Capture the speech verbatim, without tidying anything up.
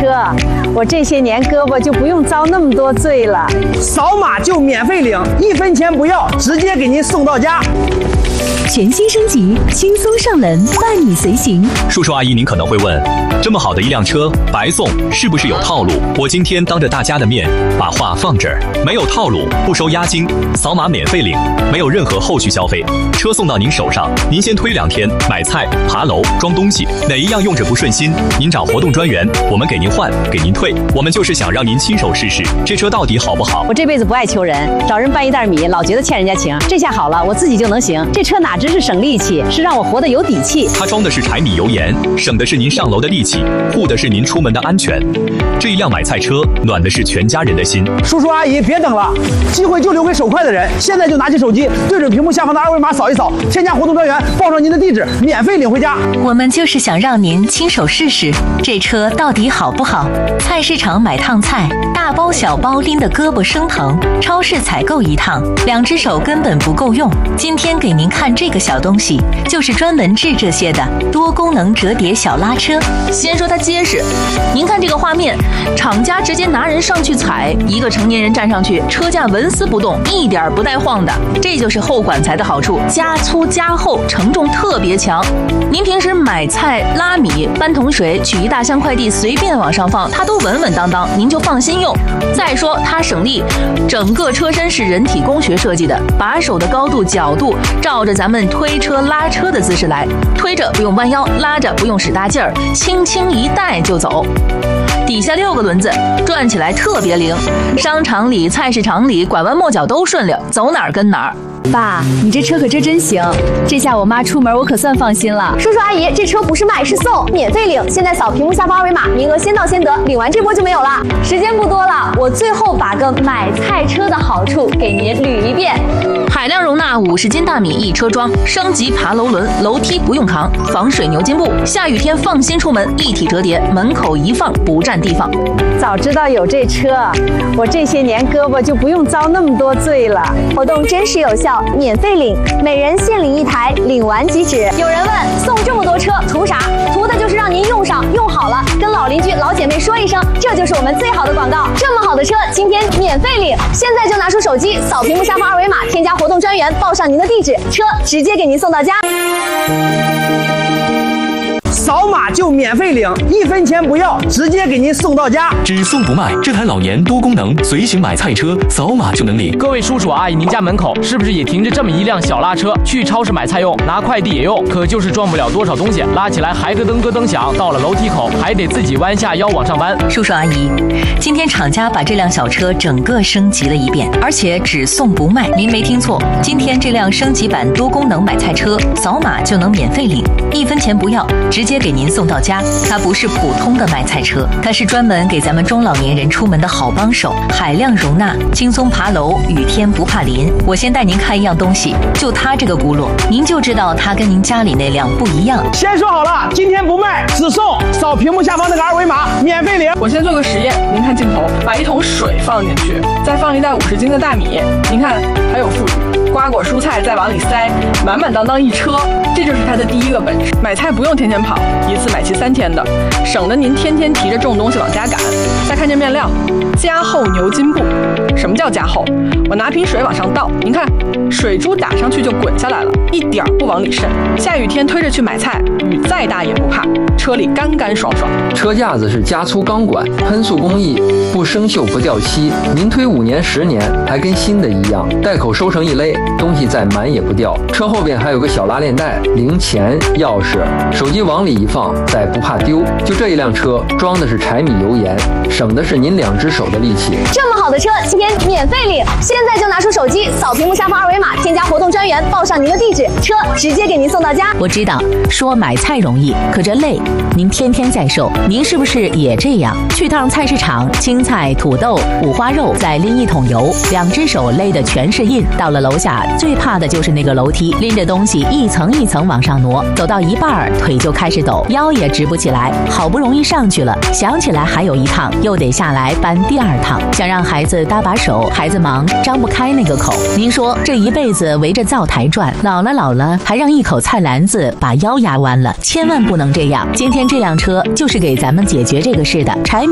车，我这些年胳膊就不用遭那么多罪了。 扫码就免费领，一分钱不要，直接给您送到家。 全新升级，轻松上门，伴你随行。 叔叔阿姨，您可能会问，这么好的一辆车白送，是不是有套路？我今天当着大家的面把话放这儿，没有套路，不收押金，扫码免费领，没有任何后续消费，车送到您手上，您先推两天，买菜、爬楼、装东西，哪一样用着不顺心，您找活动专员，我们给您换，给您退。我们就是想让您亲手试试，这车到底好不好？ 我这辈子不爱求人，找人搬一袋米，老觉得欠人家情。这下好了，我自己就能行。这车哪只是省力气，是让我活得有底气。 它装的是柴米油盐，省的是您上楼的力气，护的是您出门的安全。这一辆买菜车，暖的是全家人的心。 叔叔阿姨，别等了，机会就留给手快的人。现在就拿起手机，对准屏幕下方的二维码扫一扫，添加活动专员，报上您的地址，免费领回家。 我们就是想让您亲手试试这车到底好不好。菜市场买趟菜，大包小包拎得胳膊生疼；超市采购一趟，两只手根本不够用。今天给您看这个小东西，就是专门治这些的多功能折叠小拉车。 先说它结实，您看这个画面，厂家直接拿人上去踩，一个成年人站上去，车架纹丝不动，一点不带晃的。这就是厚管材的好处，加粗加厚，承重特别强。您平时买菜、拉米、搬桶水、取一大箱快递，随便往上放，它都稳稳当当，您就放心用。再说它省力，整个车身是人体工学设计的，把手的高度、角度照着咱们推车拉车的姿势来，推着不用弯腰，拉着不用使大劲儿，轻轻一带就走。底下六个轮子，转起来特别灵，商场里、菜市场里拐弯抹角都顺溜，走哪儿跟哪儿。 爸，你这车可真真行，这下我妈出门我可算放心了。 叔叔阿姨，这车不是卖是送，免费领，现在扫屏幕下方二维码，名额先到先得，领完这波就没有了。时间不多了，我最后把个买菜车的好处给您捋一遍。 海量容纳五十斤大米一车装，升级爬楼轮，楼梯不用扛，防水牛津布，下雨天放心出门，一体折叠，门口一放不占地方。 早知道有这车，我这些年胳膊就不用遭那么多罪了。 活动真实有效，免费领，每人限领一台，领完即止。有人问，送这么多车图啥？图的就是让您用上，用好了，跟老邻居、老姐妹说一声，这就是我们最好的广告。这么好的车，今天免费领，现在就拿出手机，扫屏幕下方二维码，添加活动专员，报上您的地址，车直接给您送到家。 扫码就免费领，一分钱不要，直接给您送到家。 只送不卖，这台老年多功能随行买菜车，扫码就能领。 各位叔叔阿姨，您家门口是不是也停着这么一辆小拉车？去超市买菜用，拿快递也用，可就是装不了多少东西，拉起来还咯噔咯噔响，到了楼梯口还得自己弯下腰往上搬。 叔叔阿姨，今天厂家把这辆小车整个升级了一遍，而且只送不卖。您没听错，今天这辆升级版多功能买菜车，扫码就能免费领，一分钱不要，直接给您送到家。它不是普通的买菜车，它是专门给咱们中老年人出门的好帮手，海量容纳，轻松爬楼，雨天不怕淋。我先带您看一样东西，就它这个轱辘，您就知道它跟您家里那辆不一样。 先说好了，今天不卖，只送，扫屏幕下方那个二维码，免费领。 我先做个实验，您看镜头，把一桶水放进去，再放一袋五十斤的大米，您看还有副食，瓜果蔬菜再往里塞，满满当当一车，这就是它的第一个本事。买菜不用天天跑，一次买齐三天的，省得您天天提着重东西往家赶。再看这面料，加厚牛津布。什么叫加厚？我拿瓶水往上倒，您看，水珠打上去就滚下来了，一点不往里渗。下雨天推着去买菜，雨再大也不怕，车里干干爽爽。 车架子是加粗钢管，喷塑工艺，不生锈不掉漆，您推五年十年还跟新的一样。带口收成一勒，东西再满也不掉。车后边还有个小拉链带，零钱、钥匙、手机往里一放，再不怕丢。就这一辆车，装的是柴米油盐，省的是您两只手的力气。 这么好的车，今天免费领，现在就拿出手机，扫屏幕下方二维码，添加活动专员，报上您的地址，车直接给您送到家。 我知道说买菜容易，可这累，您天天在受，您是不是也这样？去趟菜市场，青菜、土豆、五花肉，再拎一桶油，两只手勒的全是印。到了楼下，最怕的就是那个楼梯，拎着东西一层一层往上挪，走到一半腿就开始抖，腰也直不起来。好不容易上去了，想起来还有一趟，又得下来搬第二趟。想让孩子搭把手，孩子忙张不开那个口。您说这一辈子围着灶台转，老了老了还让一口菜篮子把腰压弯了，千万不能这样。今天这辆车就是给咱们解决这个事的，柴米